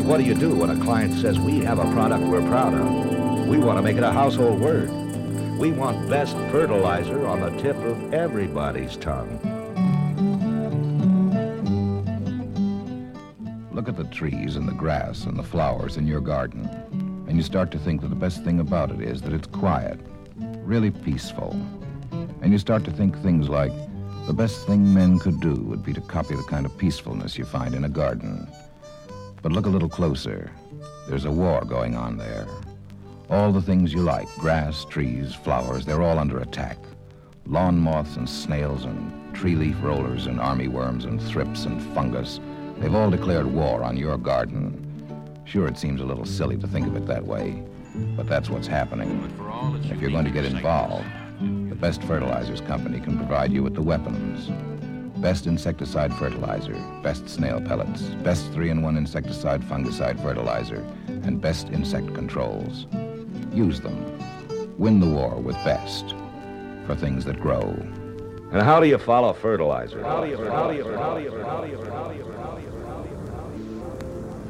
what do you do when a client says we have a product we're proud of? We want to make it a household word. We want best fertilizer on the tip of everybody's tongue. Look at the trees and the grass and the flowers in your garden, and you start to think that the best thing about it is that it's quiet, really peaceful. And you start to think things like, the best thing men could do would be to copy the kind of peacefulness you find in a garden. But look a little closer. There's a war going on there. All the things you like, grass, trees, flowers, they're all under attack. Lawn moths and snails and tree leaf rollers and army worms and thrips and fungus, they've all declared war on your garden. Sure, it seems a little silly to think of it that way, but that's what's happening. If you're going to get involved, the Best Fertilizers Company can provide you with the weapons. Best insecticide fertilizer, best snail pellets, best 3-in-1 insecticide fungicide fertilizer, and best insect controls. Use them. Win the war with Best for things that grow. And how do you follow fertilizer? How do you